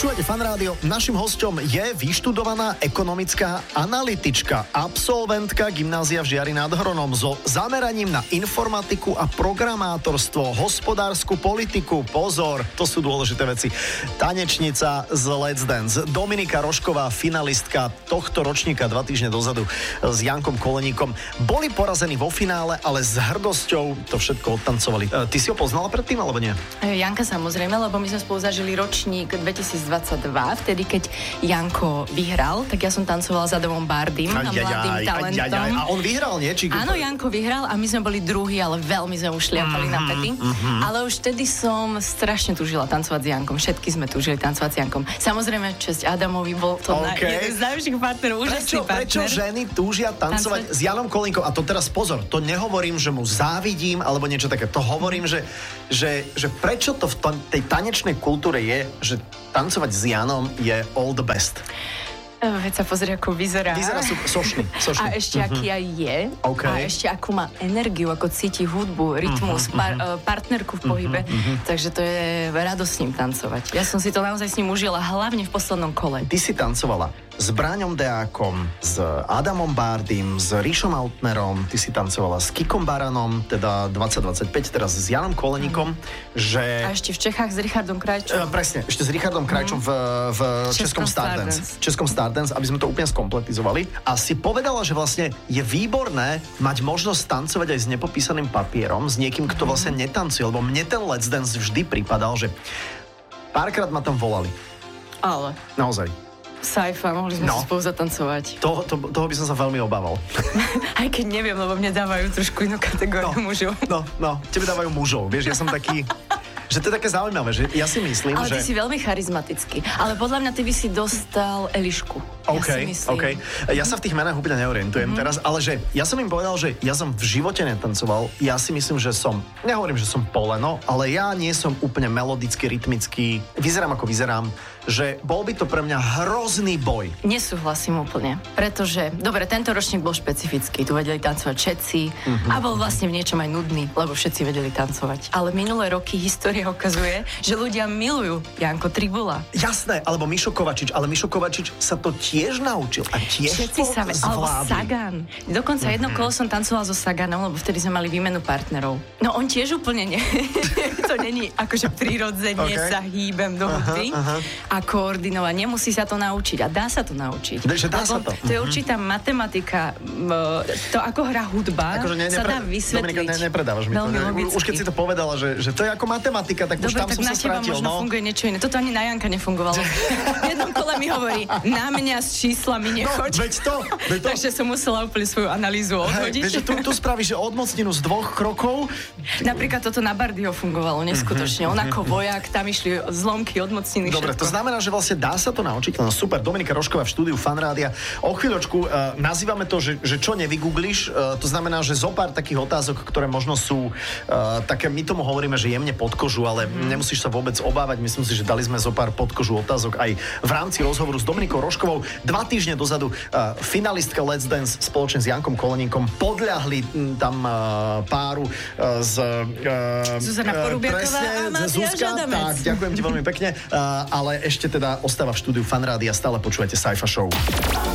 Počúvate Fan Rádio. Naším hosťom je vyštudovaná ekonomická analytička, absolventka gymnázia v Žiari nad Hronom so zameraním na informatiku a programátorstvo, hospodársku politiku. Pozor, to sú dôležité veci. Tanečnica z Let's Dance. Dominika Rožková, finalistka tohto ročníka 2 týždne dozadu s Jankom Koleníkom. Boli porazení vo finále, ale s hrdosťou to všetko odtancovali. Ty si ho poznala predtým, alebo nie? Janka samozrejme, lebo my sme spolu zažili ročník 2022, vtedy keď Janko vyhral, tak ja som tancovala s Adamom Bardym a mladým talentom. A on vyhral, nie? Áno, Janko vyhral a my sme boli druhí, ale veľmi sme ušliapali na pety. Ale už vtedy som strašne túžila tancovať s Jankom. Všetky sme túžili tancovať s Jankom. Samozrejme, česť Adamovi, bol to jeden z najvyšších partnerov, úžasný partner. Prečo ženy túžia tancovať s Janom Koleníkom? A to teraz pozor, to nehovorím, že mu závidím alebo niečo také. To hovorím, že prečo to v tej tanečnej kultúre je, že tancovať s Janom je all the best. Veď sa pozri, ako vyzerá. Vyzerá sošný. A ešte aký aj je. Okay. A ešte akú má energiu, ako cíti hudbu, rytmus, partnerku v pohybe. Takže to je radosť s ním tancovať. Ja som si to naozaj s ním užila, hlavne v poslednom kole. Ty si tancovala s Braňom Deákom, s Adamom Bardym, s Rišom Altnerom, ty si tancovala s Kikom Baranom, teda 2025, teraz s Janom Koleníkom, že... A ešte v Čechách s Richardom Krajčom. Presne, ešte s Richardom Krajčom v Českom Stardance. Českom Stardance, aby sme to úplne skompletizovali. A si povedala, že vlastne je výborné mať možnosť tancovať aj s nepopísaným papierom, s niekým, kto vlastne netancuje, lebo mne ten Let's Dance vždy pripadal, že párkrát ma tam volali. Ale... Naozaj. Saifa, mohli sme si spolu zatancovať. Toho by som sa veľmi obával. Aj keď neviem, lebo mne dávajú trošku inú kategóriu mužov. Tebe dávajú mužov. Vieš, ja som taký... Že to je také zaujímavé, že ja si myslím, ale že... ty si veľmi charizmatický. Ale podľa mňa ty by si dostal Elišku. OK. Ja sa v tých menách úplne neorientujem teraz, ale že ja som im povedal, že ja som v živote netancoval. Ja si myslím, že nehovorím, že som poleno, ale ja nie som úplne melodicky, rytmický. Vyzerám ako vyzerám, že bol by to pre mňa hrozný boj. Nesúhlasím úplne, pretože, dobre, tento ročník bol špecifický, tu vedeli tancovať všetci a bol vlastne v niečom aj nudný, lebo všetci vedeli tancovať. Ale minulé roky história ukazuje, že ľudia milujú Janko Tribula. Jasné, alebo Mišo Kovačič, ale Mišo Kovačič sa to tiež naučil a tiež všetci to zvládli. Alebo Sagan. Dokonca jedno kolo som tancovala so Saganom, lebo vtedy sme mali výmenu partnerov. No on tiež úplne nie. To není akože prirodzene sa hýbem do hudby a koordinovať. Nemusí sa to naučiť a dá sa to naučiť. To je určitá matematika. To, ako hrá hudba, sa dá vysvetliť. Dominika, nepredávaš mi to. Už keď si to povedala, že to je ako matematika, tak už tam som sa strátil. Dobre, tak na teba možno funguje niečo iné. Toto ani na Janka nefungovalo. V jednom kole mi hovorí, na mňa s číslami nechoď. Veď to. Takže som musela úplne svoju analýzu odhodiť. Vieš, že tu spravíš, že odmocninu z 2 krokov. Napríklad toto na Bardyho fungovalo neskutočne. On ako vojak, tam išli zlomky, odmocniny. Dobre, to znamená, že vlastne dá sa to naučiť. No super, Dominika Rožková v štúdiu Fan Rádia. O chvíľočku nazývame to, že čo nevygoogliš. To znamená, že zo pár takých otázok, ktoré možno sú také, my tomu hovoríme, že jemne pod kožu, ale nemusíš sa vôbec obávať. Myslím si, že dali sme zo pár pod kožu otázok aj v rámci rozhovoru s Dominikou Rožkovou. 2 týždne dozadu finalistka Let's Dance spoločne s Jankom Koleníkom podľahli tam páru z Zuzana Porubiaková a Matiáš Adamec. Tak, ďakujem ti veľmi pekne. Ale ešte teda ostáva v štúdiu Fan Rádia. Stále počúvate Saifa Show.